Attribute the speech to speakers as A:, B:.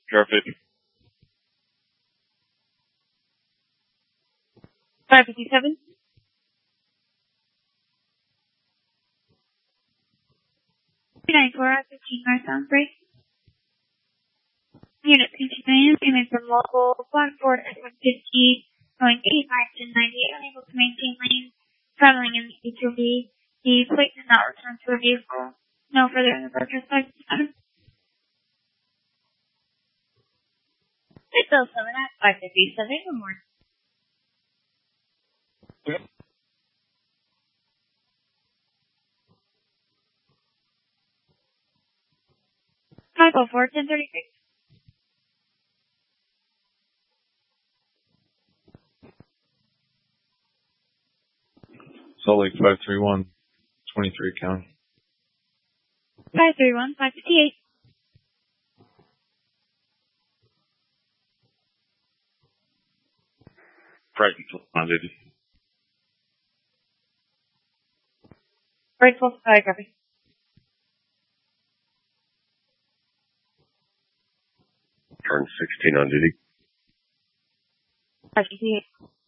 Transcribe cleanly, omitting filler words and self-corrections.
A: Traffic.
B: 557. at 15 North Soundsbury. Unit continuing, coming from local Blackboard at 150, going 85 to 90, unable to maintain lane, traveling in the HOV. The plate did not return to a vehicle. No further in the broadcast. 557. Bill 7 at 557, good morning.
A: Yep.
B: Five 1036.
A: Salt Lake 531, 23 County.
B: 531, 558.
A: Brighton, on duty.
B: Grateful, copy.
A: Turn 16 on duty.
B: 558.